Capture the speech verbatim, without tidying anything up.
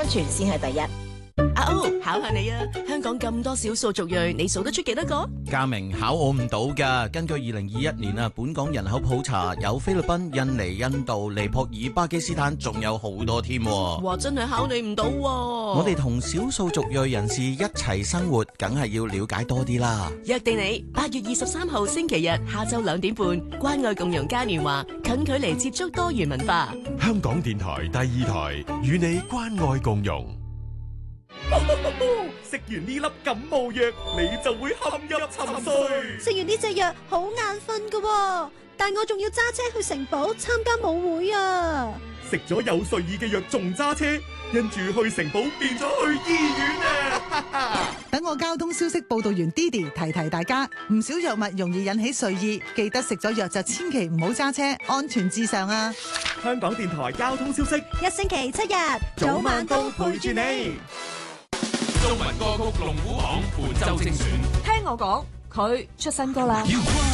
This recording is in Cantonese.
全先係第一。 阿歐，考下你啊！香港咁多少數族裔，你數得出幾多個？ 嘉明，考我唔到噶。根據二零二一年啊，本港人口普查有菲律賓、印尼、印度、尼泊爾、巴基斯坦，仲有好多添。 哇，真係考你唔到。 我哋同少數族裔人士一齊生活，梗係要了解多啲啦。 約定你八月二十三號星期日下晝兩點半，關愛共融嘉年華，近距離接觸多元文化。 香港電台第二台與你關愛共融。 食完呢粒感冒藥，你就會陷入沉睡。 食完呢隻藥好眼瞓噶，但我仲要揸車去城堡參加舞會啊！ 食咗有睡意嘅藥仲揸車，跟住去城堡變咗去醫院啊！ 等我交通消息報道員 Didi 提提大家，唔少藥物容易引起睡意，記得食咗藥就千祈唔好揸車，安全至上啊！ 香港電台交通消息， 一星期七日早晚都陪住你。 中文歌曲龍虎榜伴奏精選， 聽我講，佢出新歌啦。